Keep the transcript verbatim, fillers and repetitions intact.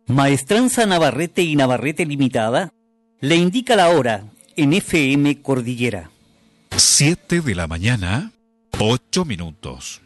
Maestranza Navarrete y Navarrete Limitada le indica la hora en F M Cordillera. Siete de la mañana, ocho minutos.